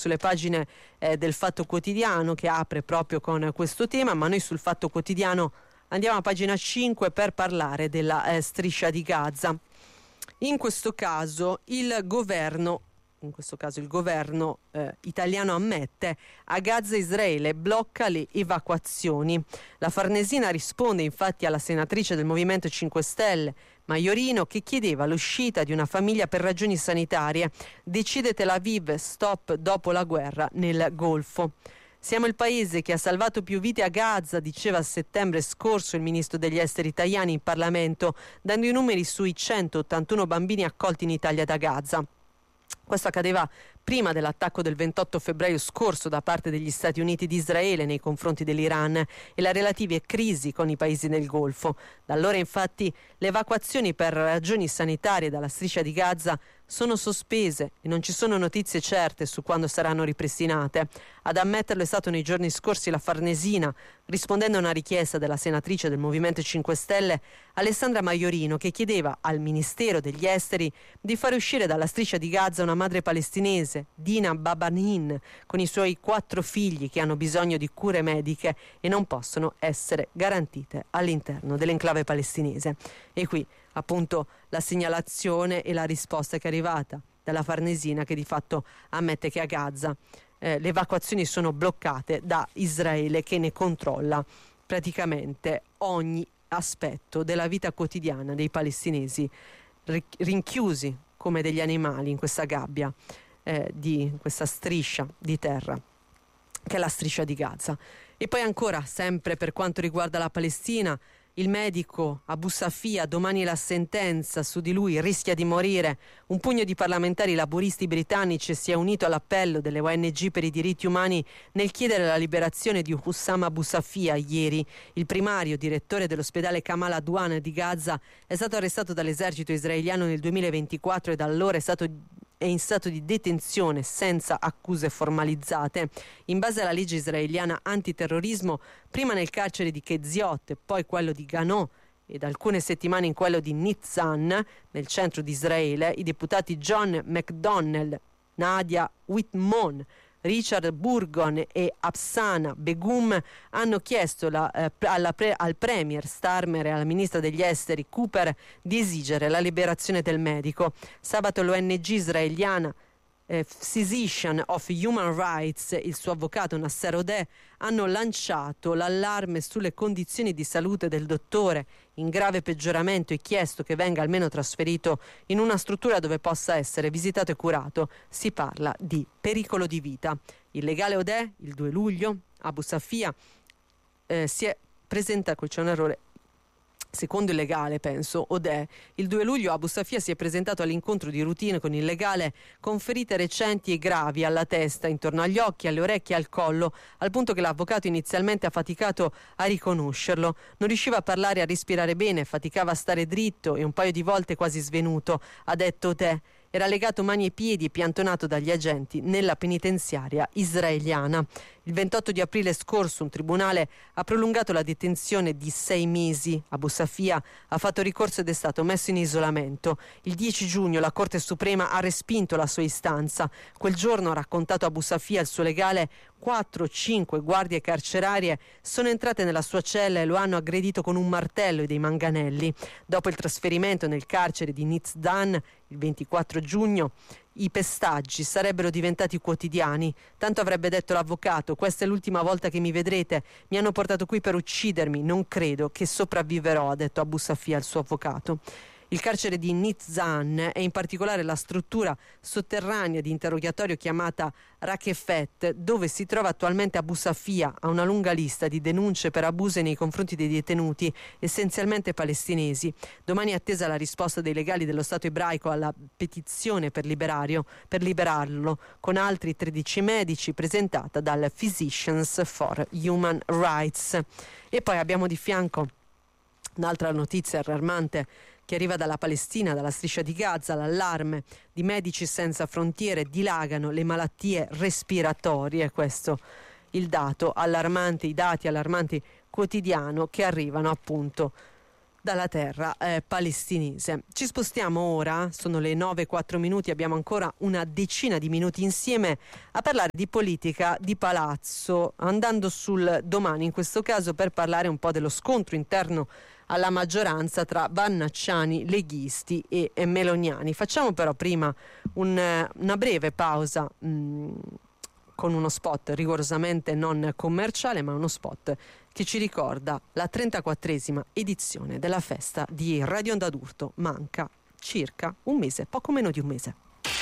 sulle pagine del Fatto Quotidiano, che apre proprio con questo tema, ma noi sul Fatto Quotidiano andiamo a pagina 5 per parlare della striscia di Gaza. In questo caso il governo italiano ammette: a Gaza Israele blocca le evacuazioni. La Farnesina risponde infatti alla senatrice del Movimento 5 Stelle Maiorino, che chiedeva l'uscita di una famiglia per ragioni sanitarie. Decide Tel Aviv, stop dopo la guerra nel Golfo. Siamo il paese che ha salvato più vite a Gaza, diceva a settembre scorso il ministro degli esteri italiani in Parlamento, dando i numeri sui 181 bambini accolti in Italia da Gaza. Questo accadeva prima dell'attacco del 28 febbraio scorso da parte degli Stati Uniti di Israele nei confronti dell'Iran e la relativa crisi con i paesi del Golfo. Da allora infatti le evacuazioni per ragioni sanitarie dalla striscia di Gaza sono sospese e non ci sono notizie certe su quando saranno ripristinate. Ad ammetterlo è stato nei giorni scorsi la Farnesina, rispondendo a una richiesta della senatrice del Movimento 5 Stelle Alessandra Maiorino, che chiedeva al Ministero degli Esteri di fare uscire dalla striscia di Gaza una madre palestinese, Dina Babanin, con i suoi 4 figli che hanno bisogno di cure mediche e non possono essere garantite all'interno dell'enclave palestinese. E qui appunto la segnalazione e la risposta che è arrivata dalla Farnesina, che di fatto ammette che a Gaza le evacuazioni sono bloccate da Israele, che ne controlla praticamente ogni aspetto della vita quotidiana dei palestinesi rinchiusi come degli animali in questa gabbia di questa striscia di terra che è la striscia di Gaza. E poi ancora, sempre per quanto riguarda la Palestina, il medico Abu Safia, domani la sentenza, su di lui rischia di morire. Un pugno di parlamentari laburisti britannici si è unito all'appello delle ONG per i diritti umani nel chiedere la liberazione di Hussam Abu Safia. Ieri il primario direttore dell'ospedale Kamal Adwan di Gaza è stato arrestato dall'esercito israeliano nel 2024 e da allora è in stato di detenzione senza accuse formalizzate. In base alla legge israeliana antiterrorismo, prima nel carcere di Keziot, poi quello di Gano e da alcune settimane in quello di Nitzan, nel centro di Israele, i deputati John McDonnell, Nadia Whitmon, Richard Burgon e Afsana Begum hanno chiesto al premier Starmer e alla ministra degli esteri Cooper di esigere la liberazione del medico. Sabato l'ONG israeliana Physician of Human Rights e il suo avvocato Nasser Odeh hanno lanciato l'allarme sulle condizioni di salute del dottore in grave peggioramento e chiesto che venga almeno trasferito in una struttura dove possa essere visitato e curato. Si parla di pericolo di vita. Il legale Odeh, il 2 luglio, Abu Safia si è presentato, qui c'è un errore, secondo il legale, penso, Odeh, il 2 luglio Abu Safia si è presentato all'incontro di routine con il legale con ferite recenti e gravi alla testa, intorno agli occhi, alle orecchie e al collo, al punto che l'avvocato inizialmente ha faticato a riconoscerlo. Non riusciva a parlare e a respirare bene, faticava a stare dritto e un paio di volte quasi svenuto, ha detto Odeh. Era legato mani e piedi e piantonato dagli agenti nella penitenziaria israeliana. Il 28 di aprile scorso un tribunale ha prolungato la detenzione di 6 mesi. Abu Safia ha fatto ricorso ed è stato messo in isolamento. Il 10 giugno la Corte Suprema ha respinto la sua istanza. Quel giorno, ha raccontato Abu Safia, il suo legale, 4 o 5 guardie carcerarie sono entrate nella sua cella e lo hanno aggredito con un martello e dei manganelli. Dopo il trasferimento nel carcere di Nitzan, il 24 giugno, i pestaggi sarebbero diventati quotidiani. Tanto avrebbe detto l'avvocato: questa è l'ultima volta che mi vedrete, mi hanno portato qui per uccidermi, non credo che sopravviverò, ha detto Abu Safia, il suo avvocato. Il carcere di Nitzan è in particolare la struttura sotterranea di interrogatorio chiamata Rakefet, dove si trova attualmente Abu Safia. Ha una lunga lista di denunce per abusi nei confronti dei detenuti, essenzialmente palestinesi. Domani è attesa la risposta dei legali dello Stato ebraico alla petizione per liberarlo, con altri 13 medici, presentata dal Physicians for Human Rights. E poi abbiamo di fianco un'altra notizia allarmante che arriva dalla Palestina, dalla striscia di Gaza, l'allarme di Medici Senza Frontiere: dilagano le malattie respiratorie. Questo il dato allarmante, i dati allarmanti quotidiano che arrivano appunto dalla terra palestinese. Ci spostiamo ora, sono le 9:04, abbiamo ancora una decina di minuti insieme a parlare di politica di palazzo, andando sul Domani, in questo caso per parlare un po' dello scontro interno alla maggioranza tra vannacciani, leghisti e meloniani. Facciamo però prima una breve pausa con uno spot rigorosamente non commerciale, ma uno spot che ci ricorda la 34esima edizione della festa di Radio Onda d'Urto. Manca circa un mese, poco meno di un mese.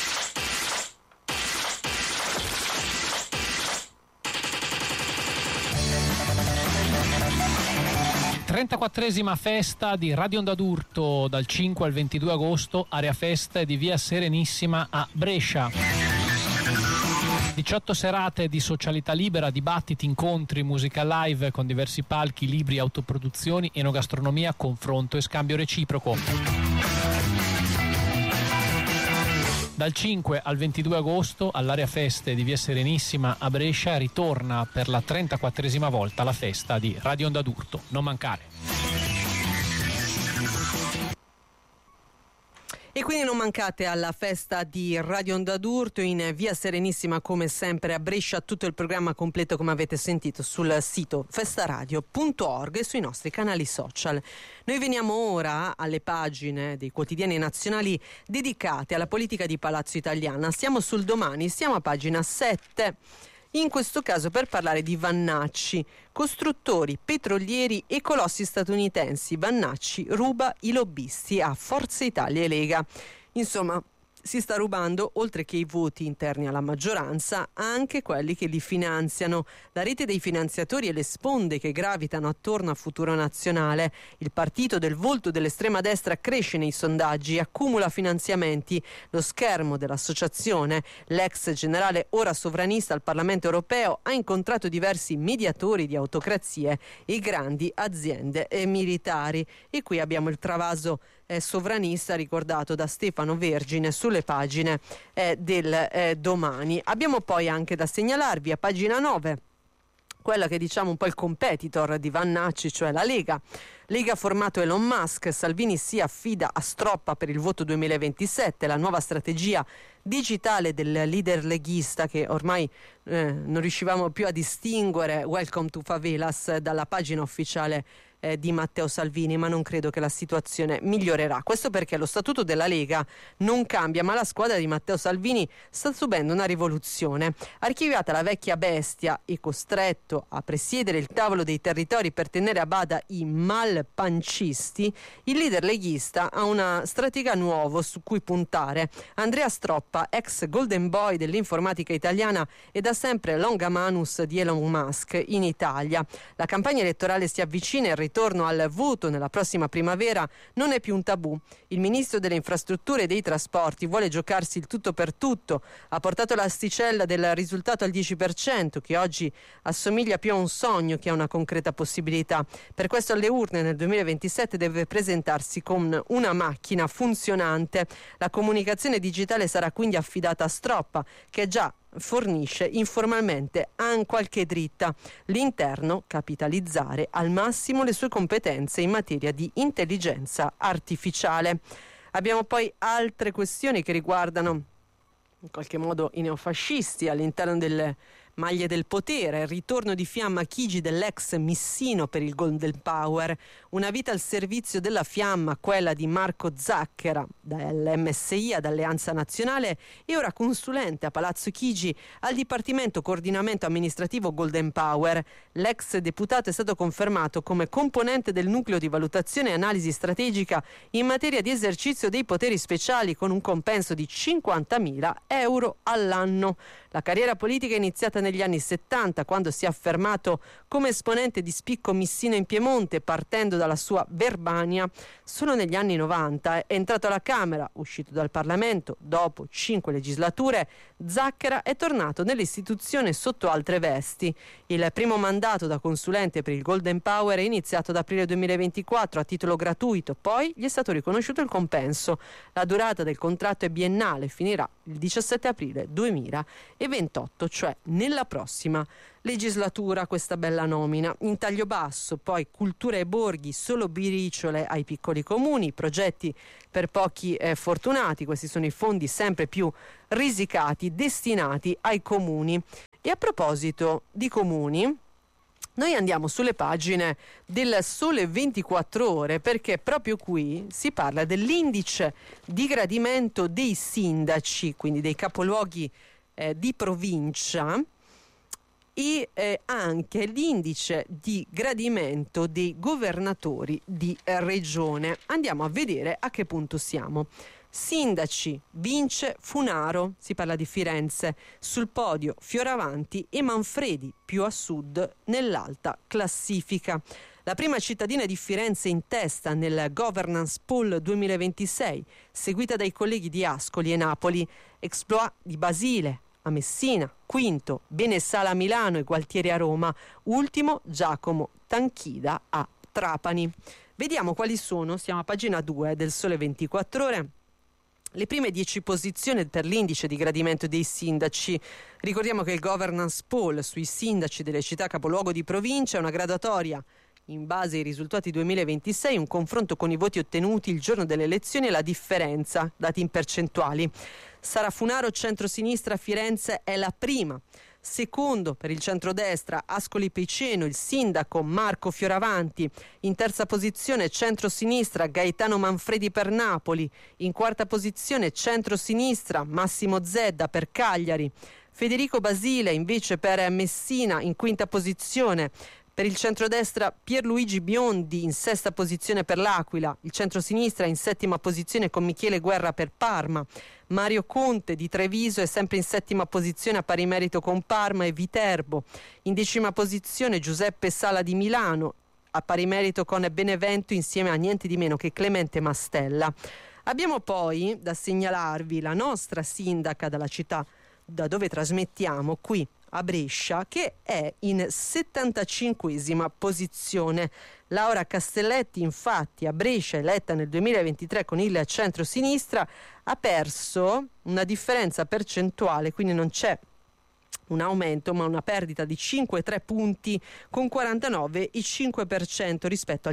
Trentaquattresima festa di Radio Onda d'Urto dal 5 al 22 agosto, area feste di Via Serenissima a Brescia. 18 serate di socialità libera, dibattiti, incontri, musica live con diversi palchi, libri, autoproduzioni, enogastronomia, confronto e scambio reciproco. Dal 5 al 22 agosto all'area feste di Via Serenissima a Brescia ritorna per la 34esima volta la festa di Radio Onda d'Urto. Non mancare. E quindi non mancate alla festa di Radio Onda d'Urto in Via Serenissima, come sempre a Brescia. Tutto il programma completo, come avete sentito, sul sito festaradio.org e sui nostri canali social. Noi veniamo ora alle pagine dei quotidiani nazionali dedicate alla politica di palazzo italiana. Siamo sul Domani, siamo a pagina 7. In questo caso per parlare di Vannacci, costruttori, petrolieri e colossi statunitensi. Vannacci ruba i lobbisti a Forza Italia e Lega. Insomma, si sta rubando, oltre che i voti interni alla maggioranza, anche quelli che li finanziano. La rete dei finanziatori e le sponde che gravitano attorno a Futuro Nazionale. Il partito del volto dell'estrema destra cresce nei sondaggi, accumula finanziamenti. Lo schermo dell'associazione, l'ex generale ora sovranista al Parlamento europeo, ha incontrato diversi mediatori di autocrazie e grandi aziende militari. E qui abbiamo il travaso sovranista ricordato da Stefano Vergine sulle pagine del Domani. Abbiamo poi anche da segnalarvi a pagina 9 quella che diciamo un po' il competitor di Vannacci, cioè la Lega. Lega formato Elon Musk, Salvini si affida a Stroppa per il voto 2027, la nuova strategia digitale del leader leghista che ormai non riuscivamo più a distinguere, Welcome to Favelas, dalla pagina ufficiale di Matteo Salvini, ma non credo che la situazione migliorerà. Questo perché lo statuto della Lega non cambia, ma la squadra di Matteo Salvini sta subendo una rivoluzione. Archiviata la vecchia bestia e costretto a presiedere il tavolo dei territori per tenere a bada i malpancisti, il leader leghista ha una strategia nuova su cui puntare. Andrea Stroppa, ex golden boy dell'informatica italiana e da sempre longamanus di Elon Musk in Italia. La campagna elettorale si avvicina e il ritorno al voto nella prossima primavera non è più un tabù. Il ministro delle infrastrutture e dei trasporti vuole giocarsi il tutto per tutto. Ha portato l'asticella del risultato al 10%, che oggi assomiglia più a un sogno che a una concreta possibilità. Per questo alle urne nel 2027 deve presentarsi con una macchina funzionante. La comunicazione digitale sarà quindi affidata a Stroppa, che già fornisce informalmente anche qualche dritta. L'interno capitalizzare al massimo le sue competenze in materia di intelligenza artificiale. Abbiamo poi altre questioni che riguardano in qualche modo i neofascisti all'interno delle maglie del potere, il ritorno di Fiamma Chigi dell'ex Missino per il Golden Power, una vita al servizio della Fiamma, quella di Marco Zacchera dall'MSI ad Alleanza Nazionale e ora consulente a Palazzo Chigi al Dipartimento Coordinamento Amministrativo Golden Power. L'ex deputato è stato confermato come componente del nucleo di valutazione e analisi strategica in materia di esercizio dei poteri speciali con un compenso di 50.000 euro all'anno. La carriera politica è iniziata negli anni 70, quando si è affermato come esponente di spicco missino in Piemonte, partendo dalla sua Verbania. Solo negli anni 90 è entrato alla Camera, uscito dal Parlamento, dopo 5 legislature, Zacchera è tornato nell'istituzione sotto altre vesti. Il primo mandato da consulente per il Golden Power è iniziato ad aprile 2024 a titolo gratuito, poi gli è stato riconosciuto il compenso. La durata del contratto è biennale, finirà il 17 aprile 2026. 2028, cioè nella prossima legislatura, questa bella nomina. In taglio basso poi cultura e borghi, solo briciole ai piccoli comuni, progetti per pochi fortunati, questi sono i fondi sempre più risicati destinati ai comuni. E a proposito di comuni, noi andiamo sulle pagine del Sole 24 Ore perché proprio qui si parla dell'indice di gradimento dei sindaci, quindi dei capoluoghi di provincia, e anche l'indice di gradimento dei governatori di regione. Andiamo a vedere a che punto siamo. Sindaci, vince Funaro, si parla di Firenze, sul podio Fioravanti e Manfredi, più a sud nell'alta classifica. La prima cittadina di Firenze in testa nel Governance Poll 2026, seguita dai colleghi di Ascoli e Napoli, exploit di Basile a Messina, quinto Benesala a Milano e Gualtieri a Roma, ultimo Giacomo Tanchida a Trapani. Vediamo quali sono, siamo a pagina 2 del Sole 24 Ore. Le prime 10 posizioni per l'indice di gradimento dei sindaci. Ricordiamo che il Governance Poll sui sindaci delle città capoluogo di provincia è una graduatoria in base ai risultati 2026, un confronto con i voti ottenuti il giorno delle elezioni e la differenza, dati in percentuali. Sara Funaro, centrosinistra, Firenze è la prima. Secondo per il centrodestra Ascoli Piceno, il sindaco Marco Fioravanti. In terza posizione centrosinistra Gaetano Manfredi per Napoli. In quarta posizione centrosinistra Massimo Zedda per Cagliari. Federico Basile invece per Messina in quinta posizione. Per il centrodestra Pierluigi Biondi in sesta posizione per l'Aquila, il centrosinistra in settima posizione con Michele Guerra per Parma, Mario Conte di Treviso è sempre in settima posizione a pari merito con Parma e Viterbo, in decima posizione Giuseppe Sala di Milano a pari merito con Benevento insieme a niente di meno che Clemente Mastella. Abbiamo poi da segnalarvi la nostra sindaca della città da dove trasmettiamo qui a Brescia, che è in 75esima posizione. Laura Castelletti, infatti, a Brescia, eletta nel 2023 con il centro-sinistra, ha perso una differenza percentuale, quindi non c'è un aumento ma una perdita di 5,3 punti con 49,5% rispetto al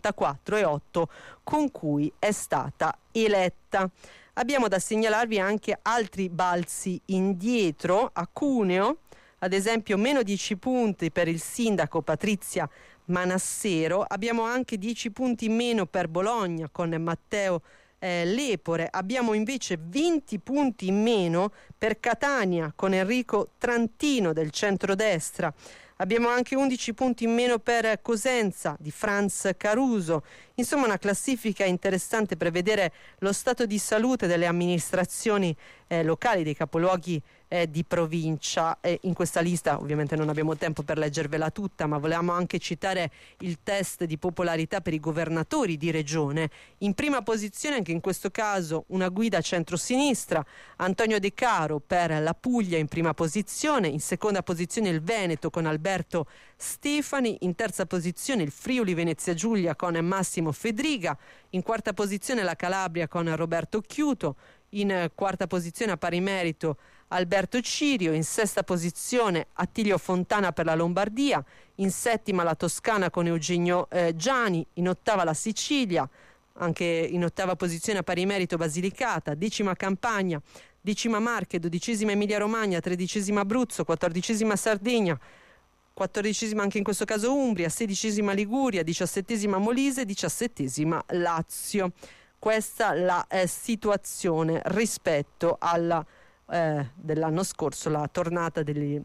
54,8% con cui è stata eletta. Abbiamo da segnalarvi anche altri balzi indietro. A Cuneo, ad esempio, meno 10 punti per il sindaco Patrizia Manassero. Abbiamo anche 10 punti in meno per Bologna con Matteo Lepore. Abbiamo invece 20 punti in meno per Catania con Enrico Trantino del centrodestra. Abbiamo anche 11 punti in meno per Cosenza di Franz Caruso. Insomma, una classifica interessante per vedere lo stato di salute delle amministrazioni locali, dei capoluoghi di provincia. In questa lista ovviamente non abbiamo tempo per leggervela tutta, ma volevamo anche citare il test di popolarità per i governatori di regione. In prima posizione, anche in questo caso, una guida centrosinistra, Antonio De Caro per la Puglia in prima posizione, in seconda posizione il Veneto con Alberto Stefani, in terza posizione il Friuli Venezia Giulia con Massimo Fedriga, in quarta posizione la Calabria con Roberto Chiuto, in quarta posizione a pari merito Alberto Cirio, in sesta posizione Attilio Fontana per la Lombardia, in settima la Toscana con Eugenio Giani, in ottava la Sicilia, anche in ottava posizione a pari merito Basilicata, decima Campania, decima Marche, dodicesima Emilia Romagna, tredicesima Abruzzo, quattordicesima Sardegna, quattordicesima anche in questo caso Umbria, sedicesima Liguria, diciassettesima Molise, diciassettesima Lazio. Questa la situazione rispetto alla dell'anno scorso, la tornata delle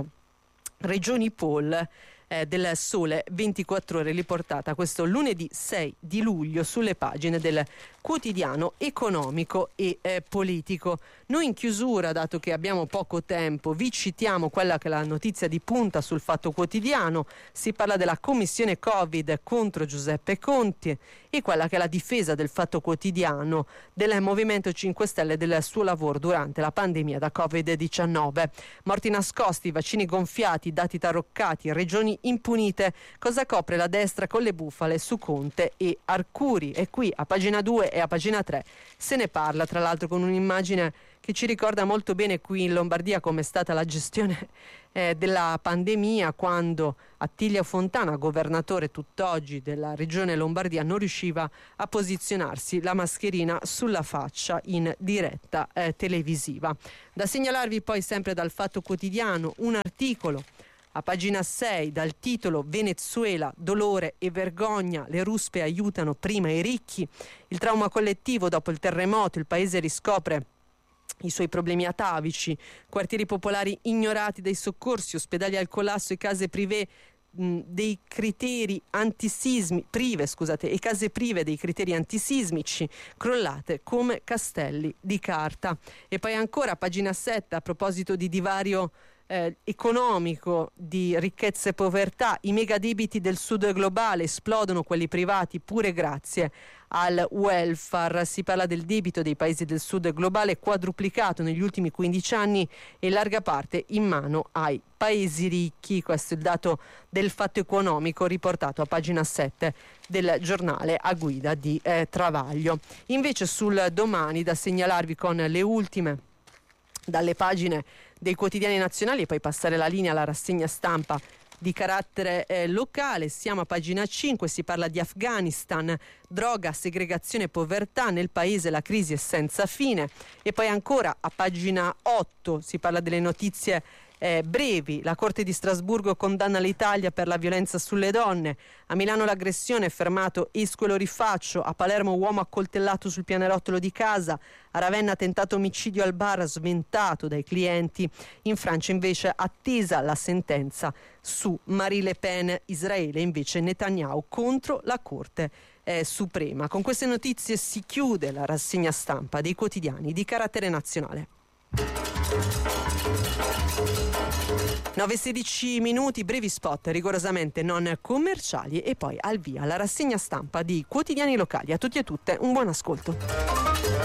regioni poll del Sole 24 Ore, riportata questo lunedì 6 di luglio sulle pagine del quotidiano economico e politico. Noi in chiusura, dato che abbiamo poco tempo, vi citiamo quella che è la notizia di punta sul Fatto Quotidiano. Si parla della commissione Covid contro Giuseppe Conte e quella che è la difesa del Fatto Quotidiano del Movimento 5 Stelle del suo lavoro durante la pandemia da Covid-19. Morti nascosti, vaccini gonfiati, dati taroccati, regioni impunite. Cosa copre la destra con le bufale su Conte e Arcuri? E qui a pagina 2 e a pagina 3 se ne parla, tra l'altro con un'immagine che ci ricorda molto bene qui in Lombardia come è stata la gestione della pandemia, quando Attilio Fontana, governatore tutt'oggi della regione Lombardia, non riusciva a posizionarsi la mascherina sulla faccia in diretta televisiva. Da segnalarvi poi sempre dal Fatto Quotidiano un articolo a pagina 6 dal titolo "Venezuela, dolore e vergogna, le ruspe aiutano prima i ricchi". Il trauma collettivo dopo il terremoto, il paese riscopre i suoi problemi atavici, quartieri popolari ignorati dai soccorsi, ospedali al collasso e case prive dei criteri e case prive dei criteri antisismici, crollate come castelli di carta. E poi ancora, pagina 7, a proposito di divario economico, di ricchezza e povertà, i megadebiti del sud globale, esplodono quelli privati pure grazie al welfare. Si parla del debito dei paesi del sud globale quadruplicato negli ultimi 15 anni e in larga parte in mano ai paesi ricchi. Questo è il dato del Fatto Economico riportato a pagina 7 del giornale a guida di Travaglio. Invece sul Domani, da segnalarvi con le ultime dalle pagine dei quotidiani nazionali e poi passare la linea alla rassegna stampa di carattere locale. Siamo a pagina 5, si parla di Afghanistan, droga, segregazione e povertà, nel paese la crisi è senza fine. E poi ancora a pagina 8 si parla delle notizie brevi. La Corte di Strasburgo condanna l'Italia per la violenza sulle donne. A Milano l'aggressione, fermato esco e lo rifaccio. A Palermo uomo accoltellato sul pianerottolo di casa. A Ravenna tentato omicidio al bar, sventato dai clienti. In Francia invece attesa la sentenza su Marine Le Pen. Israele invece Netanyahu contro la Corte Suprema. Con queste notizie si chiude la rassegna stampa dei quotidiani di carattere nazionale. 9:16 minuti, brevi spot rigorosamente non commerciali e poi al via la rassegna stampa di quotidiani locali. A tutti e tutte un buon ascolto.